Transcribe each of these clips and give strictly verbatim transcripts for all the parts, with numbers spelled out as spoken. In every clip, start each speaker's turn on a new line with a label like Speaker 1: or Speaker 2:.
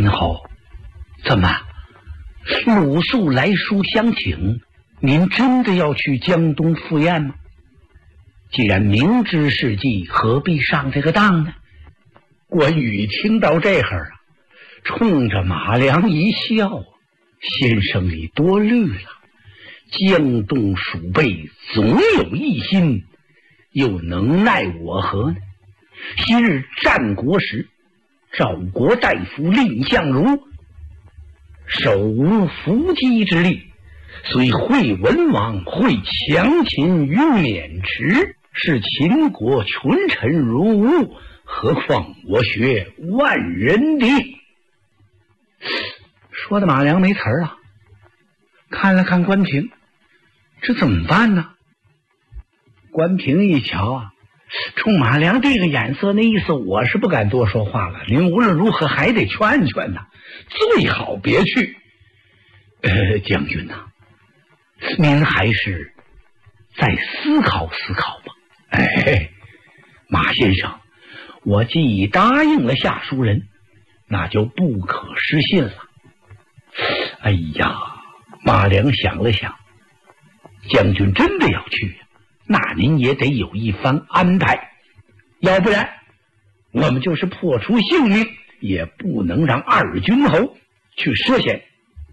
Speaker 1: 君侯，怎么鲁肃来书相请，您真的要去江东赴宴吗？既然明知是计，何必上这个当呢？关羽听到这会儿啊，冲着马良一笑，先生你多虑了，江东鼠辈总有一心，又能奈我何呢？昔日战国时，赵国大夫蔺相如手无缚鸡之力，虽会文王，会强秦于渑池，是秦国群臣如吾，何况我学万人敌。说的马良没词儿啊，看了看关平，这怎么办呢？关平一瞧啊，冲马良这个眼色，那意思我是不敢多说话了，您无论如何还得劝劝他，最好别去。呃，将军呐、啊，您还是再思考思考吧。哎，马先生，我既已答应了夏书人，那就不可失信了。哎呀，马良想了想，将军真的要去，那您也得有一番安排，要不然我们就是破除性命，也不能让二军侯去涉险。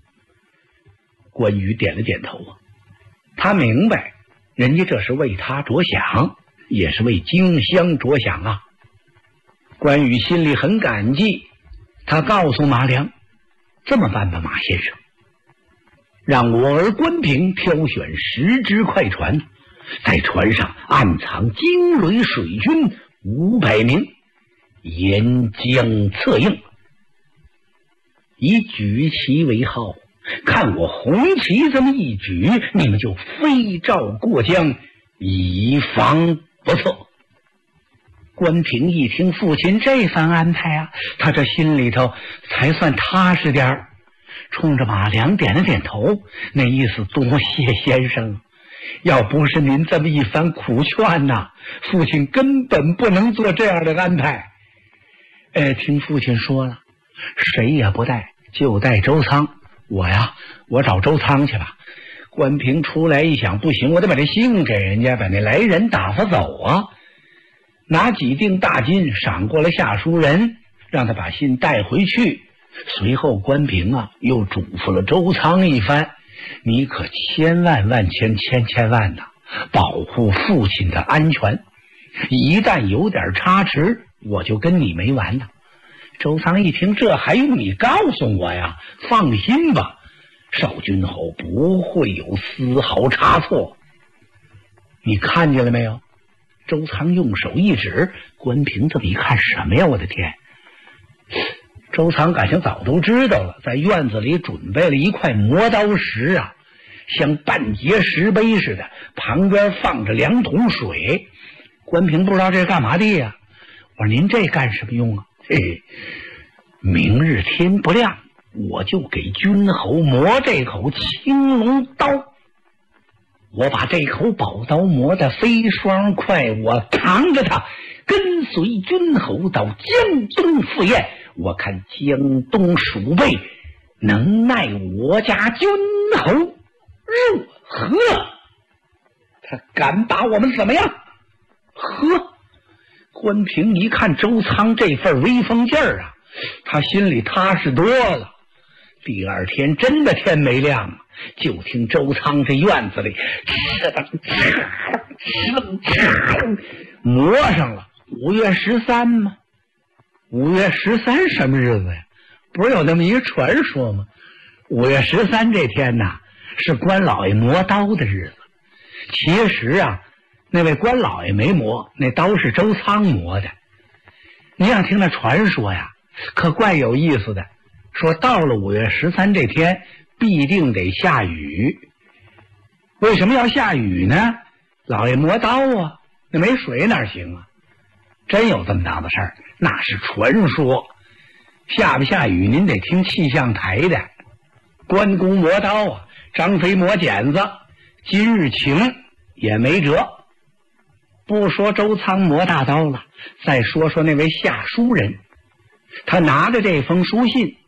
Speaker 1: 关羽点了点头啊，他明白人家这是为他着想，也是为荆襄着想啊。关羽心里很感激，他告诉马良，这么办吧，马先生，让我儿关平挑选十只快船，在船上暗藏精锐水军五百名，沿江策应，以举旗为号，看我红旗这么一举，你们就飞照过江，以防不测。关平一听父亲这番安排啊，他这心里头才算踏实点儿，冲着马良点了点头，那意思多谢先生，要不是您这么一番苦劝呐、啊，父亲根本不能做这样的安排。呃，听父亲说了，谁也不带，就带周仓。我呀，我找周仓去吧。关平出来一想，不行，我得把这信给人家，把那来人打发走啊。拿几锭大金赏过了夏书人，让他把信带回去。随后关平啊又嘱咐了周仓一番，你可千万万千千千万的保护父亲的安全，一旦有点差池，我就跟你没完了。周仓一听，这还用你告诉我呀？放心吧，少君侯不会有丝毫差错。你看见了没有？周仓用手一指，关平这么一看，什么呀？我的天！周仓感情早都知道了，在院子里准备了一块磨刀石啊，像半截石碑似的，旁边放着两桶水。关平不知道这是干嘛的呀？我说您这干什么用啊？嘿嘿，明日天不亮，我就给君侯磨这口青龙刀。我把这口宝刀磨得飞霜快，我扛着它跟随君侯到江东赴宴，我看江东鼠辈能奈我家君侯如何？他敢把我们怎么样？呵，关平一看周仓这份威风劲儿啊，他心里踏实多了。第二天真的天没亮啊，就听周仓这院子里哧楞哧楞哧楞磨上了。五月十三吗？五月十三什么日子呀？不是有那么一个传说吗？五月十三这天呐，是关老爷磨刀的日子。其实啊，那位关老爷没磨，那刀是周仓磨的。你想听那传说呀，可怪有意思的。说到了五月十三这天，必定得下雨。为什么要下雨呢？老爷磨刀啊，那没水哪行啊？真有这么档子事儿，那是传说。下不下雨您得听气象台的。关公磨刀啊，张飞磨剪子，今日晴也没辙。不说周仓磨大刀了，再说说那位夏书人，他拿着这封书信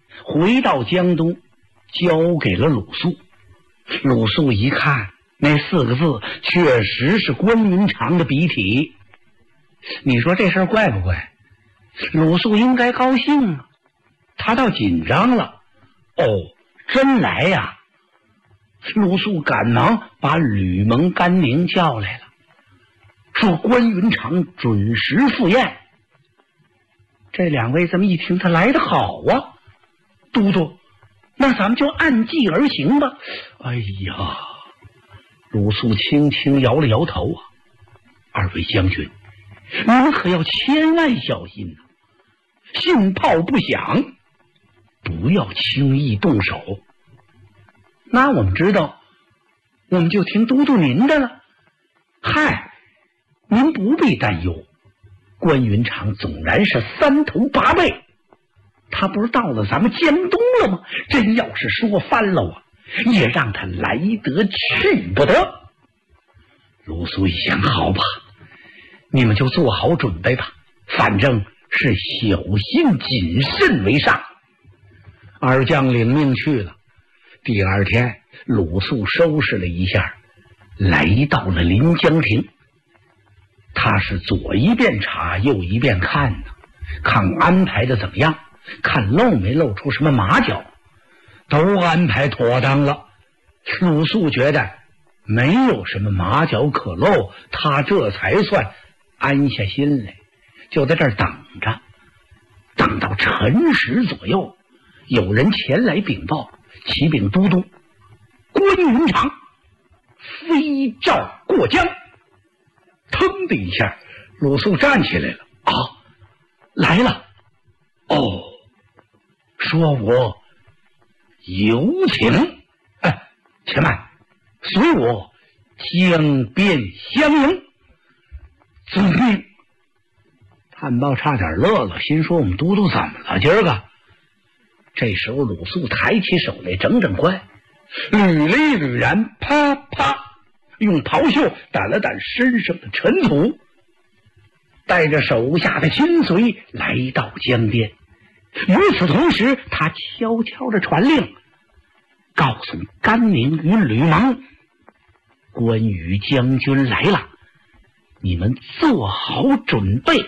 Speaker 1: 回到江东，交给了鲁肃。鲁肃一看，那四个字确实是关云长的笔体。你说这事儿怪不怪？鲁肃应该高兴啊，他倒紧张了。哦，真来呀！鲁肃赶忙把吕蒙、甘宁叫来了，说关云长准时赴宴。这两位这么一听，他来得好啊，都督，那咱们就按计而行吧。哎呀，鲁肃轻轻摇了摇头啊，二位将军，你们可要千万小心啊，信炮不响，不要轻易动手。那我们知道，我们就听都督您的了。嗨，您不必担忧，关云长总然是三头八臂，他不是到了咱们江东了吗？真要是说翻了啊，也让他来得去不得。鲁肃一想，好吧，你们就做好准备吧，反正是小心谨慎为上。二将领命去了。第二天，鲁肃收拾了一下，来到了临江亭。他是左一遍查，右一遍看呢，看安排的怎么样，看露没露出什么马脚，都安排妥当了。鲁肃觉得没有什么马脚可露，他这才算安下心来，就在这儿等着。等到辰时左右，有人前来禀报，启禀都督，关云长飞诏过江。腾的一下，鲁肃站起来了。啊，来了。哦，说我有请。哎，且慢，随我江边相迎。遵命。探报差点乐了，心说我们都督怎么了今儿个？这时候鲁肃抬起手来整整关，捋了一捋然，啪啪用袍袖掸了掸身上的尘土，带着手下的亲随来到江边。与此同时，他悄悄地传令，告诉甘宁与吕蒙，关羽将军来了，你们做好准备。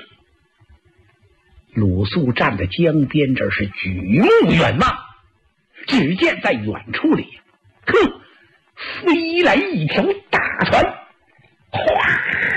Speaker 1: 鲁肃站在江边，这是举目远望，只见在远处里，哼，飞来一条大船，哗！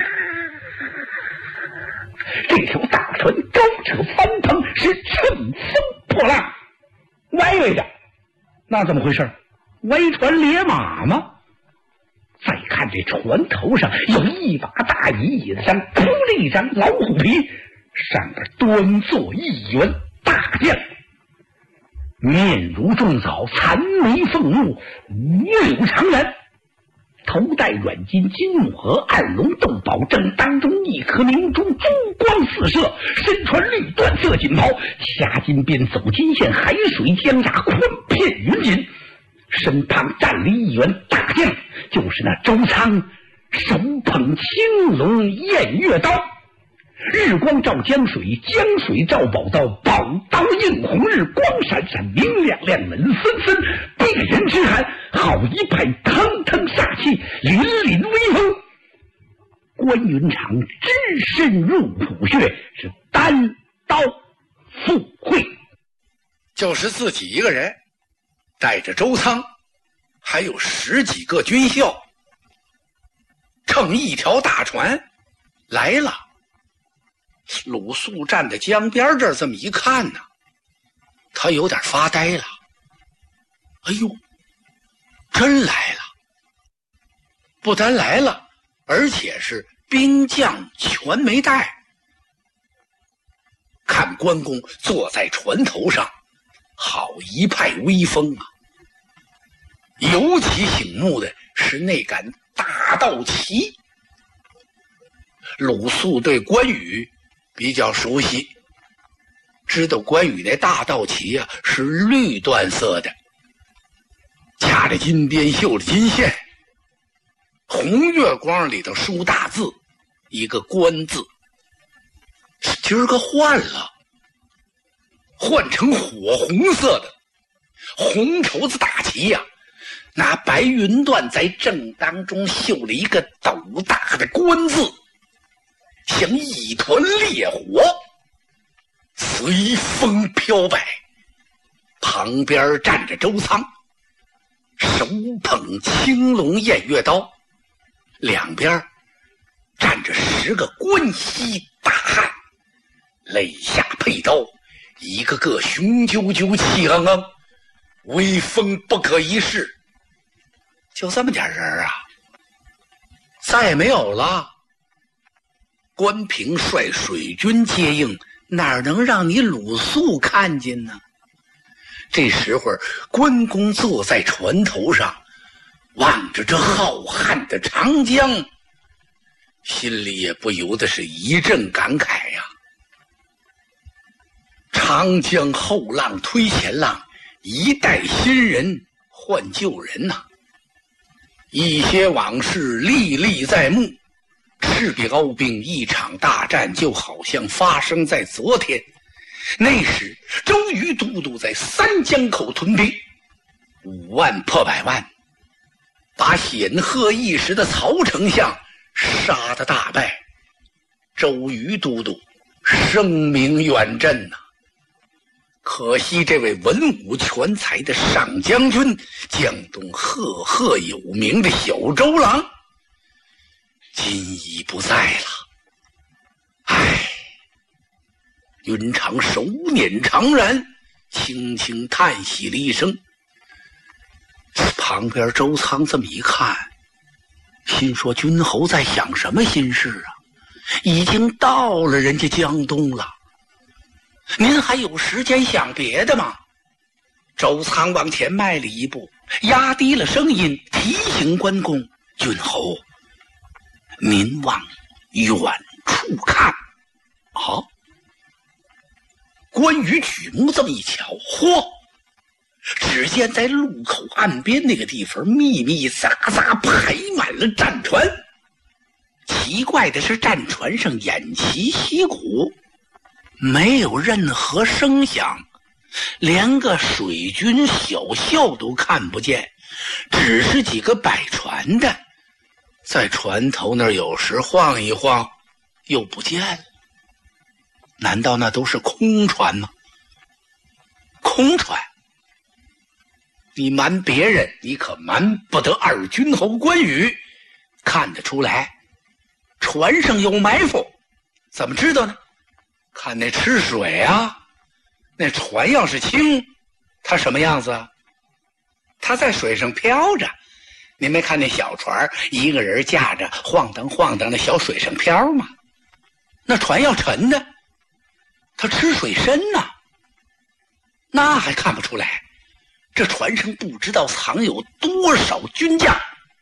Speaker 1: 这条大船高扯翻腾，是乘风破浪，歪歪着。那怎么回事？歪船咧马吗？再看这船头上有一把大椅，椅子上铺了一张老虎皮，上边端坐一员大将，面如重枣，残眉凤目，五柳长髯，头戴软金金木盒，二龙斗宝，正当中一颗明珠，珠光四射，身穿绿缎色锦袍，掐金边走金线，海水江崖，宽片云锦，身旁站了一员大将，就是那周仓，手捧青龙偃月刀。日光照江水，江水照宝刀，宝刀映红日，光闪闪，明亮亮，冷森森，令人痴寒，好一派腾腾煞气，凛凛威风。关云长只身入虎穴，是单刀赴会，
Speaker 2: 就是自己一个人，带着周仓，还有十几个军校，乘一条大船来了。鲁肃站在江边这儿这么一看呢，他有点发呆了。哎呦，真来了！不单来了，而且是兵将全没带。看关公坐在船头上，好一派威风啊！尤其醒目的是那杆大道旗。鲁肃对关羽比较熟悉，知道关羽那大道旗啊是绿缎色的，掐着金边，绣着金线，红月光里头书大字，一个关字。今儿个换了，换成火红色的， 红绸子大旗呀、啊，那白云段在正当中绣了一个斗大的官字，像一团烈火，随风飘摆。旁边站着周仓，手捧青龙偃月刀，两边站着十个关西大汉，肋下佩刀，一个个雄赳赳气昂昂，威风不可一世。就这么点人啊，再也没有了。关平率水军接应，哪能让你鲁肃看见呢？这时候关公坐在船头上，望着这浩瀚的长江，心里也不由得是一阵感慨呀。长江后浪推前浪，一代新人换旧人呐、啊。一些往事历历在目，赤壁鏖兵一场大战就好像发生在昨天。那时周瑜都督在三江口屯兵，五万破百万，把显赫一时的曹丞相杀得大败。周瑜都督声名远震呐、啊，可惜这位文武全才的上将军，江东赫赫有名的小周郎，今已不在了。唉，云长手捻长髯，轻轻叹息了一声。旁边周仓这么一看，心说君侯在想什么心事啊？已经到了人家江东了，您还有时间想别的吗？周仓往前迈了一步，压低了声音提醒关公：君侯，您往远处看。啊！关羽举目这么一瞧，嚯！只见在路口岸边那个地方，密密匝匝排满了战船。奇怪的是，战船上偃旗息鼓，没有任何声响，连个水军小校都看不见，只是几个摆船的在船头那儿有时晃一晃，又不见了。难道那都是空船吗？空船？你瞒别人，你可瞒不得二军侯关羽。看得出来，船上有埋伏。怎么知道呢？看那吃水啊，那船要是轻，它什么样子啊？它在水上飘着。您没看那小船一个人架着晃荡晃荡的小水上漂吗？那船要沉的，它吃水深呐、啊，那还看不出来。这船上不知道藏有多少军将。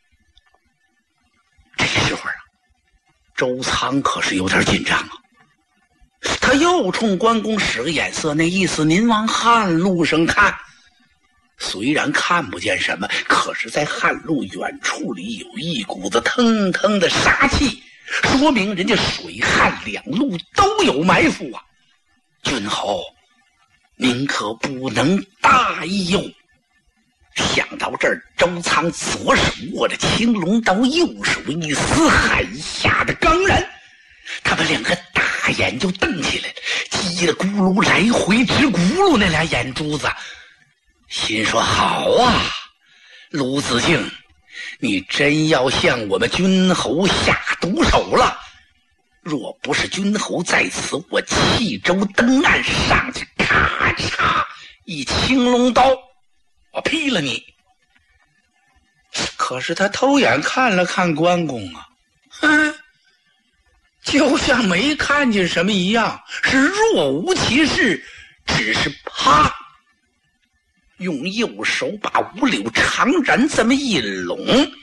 Speaker 2: 这时候啊，周仓可是有点紧张啊，他又冲关公使个眼色，那意思您往旱路上看。虽然看不见什么，可是在旱路远处里有一股子腾腾的杀气，说明人家水旱两路都有埋伏啊。君侯，您可不能大意哟。想到这儿，周仓左手握着青龙刀，右手一撕海下的钢髯，他把两个大眼就瞪起来了，叽里咕噜来回直咕噜那俩眼珠子，心说好啊，卢子敬，你真要向我们君侯下毒手了。若不是君侯在此，我弃舟登岸上去，咔嚓一青龙刀，我劈了你。可是他偷眼看了看关公啊，哼，就像没看见什么一样，是若无其事，只是啪，用右手把五柳长髯这么一拢，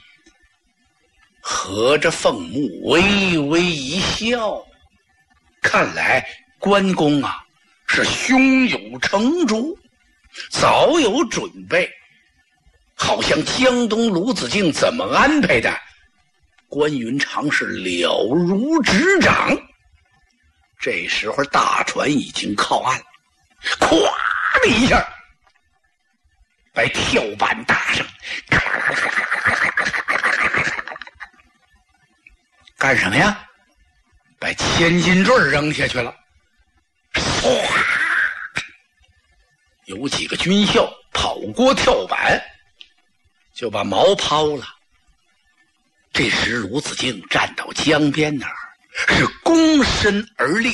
Speaker 2: 合着凤目微微一笑。看来关公啊是胸有成竹，早有准备，好像江东卢子敬怎么安排的，关云长是了如指掌。这时候大船已经靠岸了，咵的一下， 把跳板搭上，干什么呀？把千斤坠扔下去了。唰，有几个军校跑过跳板，就把矛抛了。这时卢子敬站到江边那儿，是躬身而立，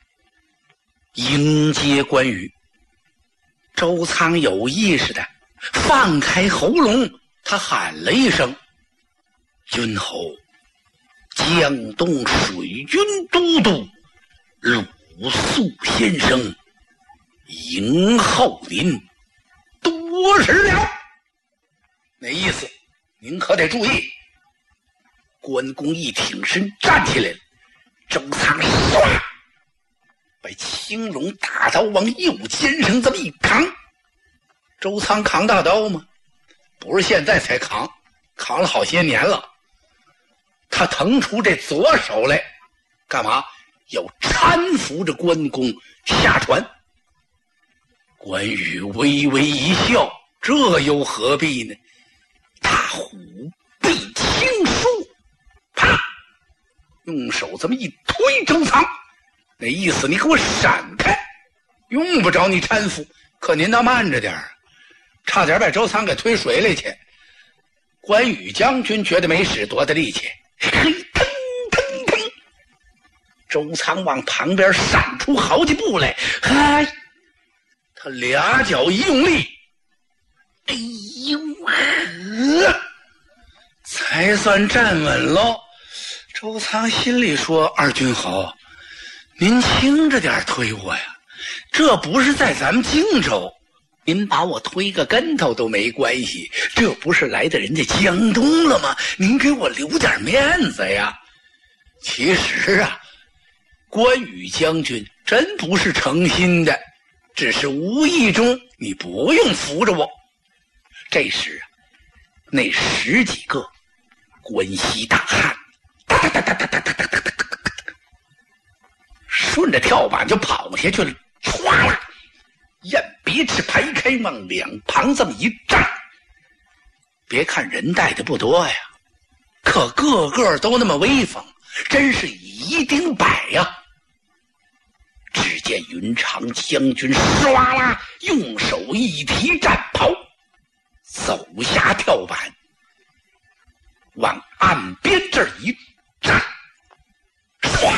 Speaker 2: 迎接关羽。周仓有意识的放开喉咙，他喊了一声：“君侯，江东水军都督鲁肃先生迎候您多时了。”那意思您可得注意。关公一挺身站起来了，周仓唰把青龙大刀往右肩上这么一扛。周仓扛大刀吗？不是现在才扛，扛了好些年了。他腾出这左手来干嘛？要搀扶着关公下船。关羽微微一笑，这又何必呢？大虎背青书，啪，用手这么一推周仓，那意思你给我闪开，用不着你搀扶，可您倒慢着点儿，差点把周仓给推水里去。关羽将军觉得没使多大力气，嘿，腾腾腾，周仓往旁边闪出好几步来，嗨，他俩脚一用力，哎呦呵，才算站稳喽。周仓心里说：“二军侯，您轻着点推我呀，这不是在咱们荆州，您把我推个跟头都没关系，这不是来的人家江东了吗？您给我留点面子呀。”其实啊，关羽将军真不是诚心的，只是无意中你不用扶着我。这时啊，那十几个关西大汉哒哒哒哒哒哒哒哒哒哒哒，顺着跳板就跑下去了，唰啦，雁别翅排开往两旁这么一站。别看人带的不多呀，可个个都那么威风，真是一丁百呀。只见云长将军唰啦用手一提战袍，走下跳板，往岸边这儿一站，唰，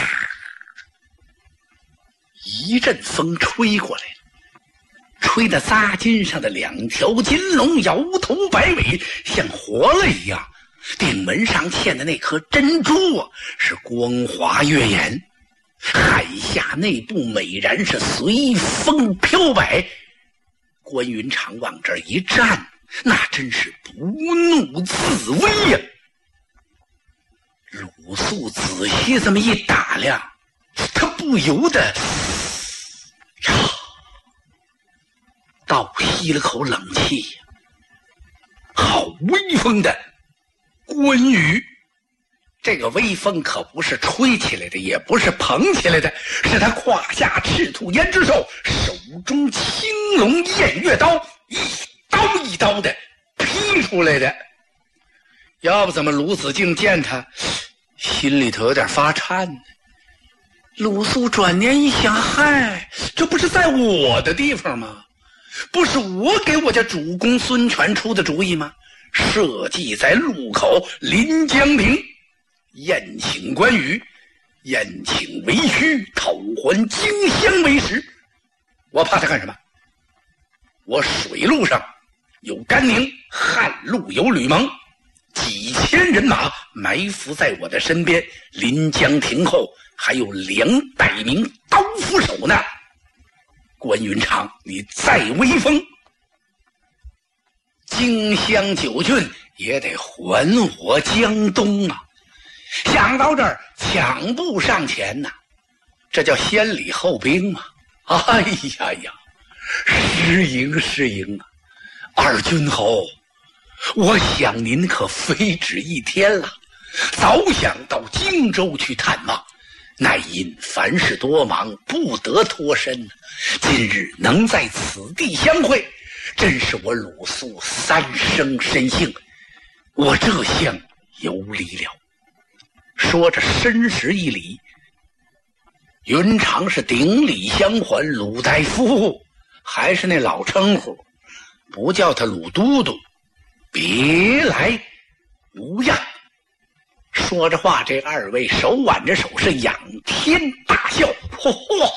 Speaker 2: 一阵风吹过来了，吹得扎金上的两条金龙摇头摆尾，像活了一样。顶门上嵌的那颗珍珠啊，是光滑跃眼。海下内部美然是随风飘摆。关云长往这儿一站，那真是不怒自威呀、啊。鲁肃仔细这么一打量，他不由得呀倒吸了口冷气呀。好威风的关羽，这个威风可不是吹起来的，也不是捧起来的，是他胯下赤兔胭脂兽，手中青龙偃月刀，一刀一刀的劈出来的。要不怎么鲁子敬见他心里头有点发颤呢？鲁肃转念一想，嗨，这不是在我的地方吗？不是我给我家主公孙权出的主意吗？设计在路口临江亭，宴请关羽，宴请为虚，讨还荆襄为实。我怕他干什么？我水路上有甘宁，汉路有吕蒙，几千人马埋伏在我的身边，临江亭后还有两百名刀斧手呢。关云长，你再威风，荆襄九郡也得还我江东啊！想到这儿，抢步上前呐、啊，这叫先礼后兵嘛！哎呀呀，失迎失迎啊！二军侯，我想您可非止一天了，早想到荆州去探望，乃因凡事多忙，不得脱身。今日能在此地相会， 真是我鲁肃三生深幸，我这厢有礼了。说着深施一礼，云长是顶礼相还。鲁大夫还是那老称呼，不叫他鲁都督，别来无恙。说着话，这二位手挽着手是仰天大笑，嚯嚯！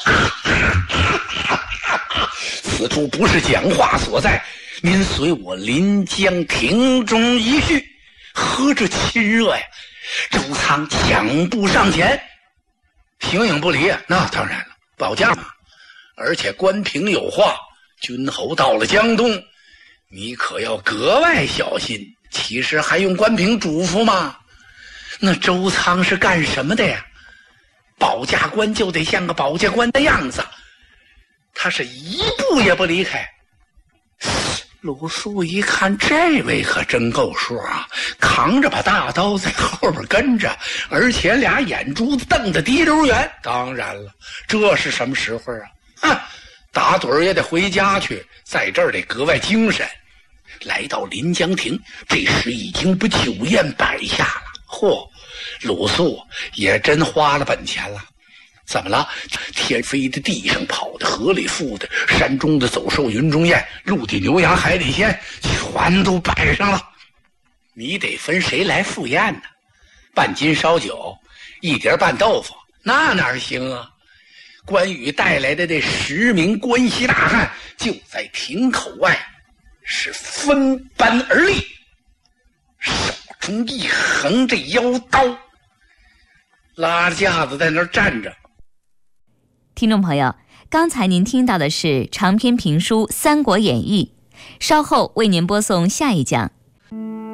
Speaker 2: 此处不是讲话所在，您随我临江亭中一叙，何这亲热呀？周仓抢步上前，形影不离啊！那当然了，保驾嘛。而且关平有话，君侯到了江东，你可要格外小心。其实还用关平嘱咐吗？那周仓是干什么的呀？保驾官就得像个保驾官的样子，他是一步也不离开。鲁肃一看，这位可真够数啊，扛着把大刀在后边跟着，而且俩眼珠子瞪得滴溜圆。当然了，这是什么时候啊？哼，打盹也得回家去，在这儿得格外精神。来到临江亭，这时已经不酒宴摆下了。嚯，鲁肃也真花了本钱了。怎么了？天飞的，地上跑的，河里浮的，山中的走兽，云中雁，陆地牛羊，海里鲜，全都摆上了。你得分谁来赴宴呢？半斤烧酒，一碟拌豆腐，那哪行啊？关羽带来的这十名关西大汉就在亭口外是分班而立，手中一横着腰刀，拉着架子在那儿站着。
Speaker 3: 听众朋友，刚才您听到的是长篇评书《三国演义》，稍后为您播送下一讲。